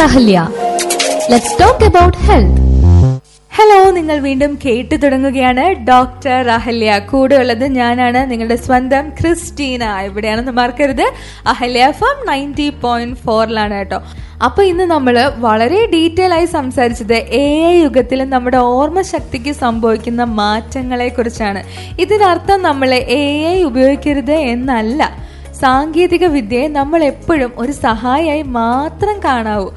Ahalya. Let's talk about health. Hello, നിങ്ങൾ വീണ്ടും കേട്ടു തുടങ്ങുകയാണ് ഡോക്ടർ അഹല്യ. കൂടെ ഉള്ളത് ഞാനാണ്, നിങ്ങളുടെ സ്വന്തം ക്രിസ്റ്റീന. എവിടെയാണെന്ന് മറക്കരുത്, അഹല്യ FM 90.4 കേട്ടോ. അപ്പൊ ഇന്ന് നമ്മള് വളരെ ഡീറ്റെയിൽ ആയി സംസാരിച്ചത് AI യുഗത്തിൽ നമ്മുടെ ഓർമ്മശക്തിക്ക് സംഭവിക്കുന്ന മാറ്റങ്ങളെ കുറിച്ചാണ്. ഇതിനർത്ഥം നമ്മൾ AI ഉപയോഗിക്കരുത് എന്നല്ല. സാങ്കേതിക വിദ്യയെ നമ്മൾ എപ്പോഴും ഒരു സഹായിയായി മാത്രം കാണാവൂ.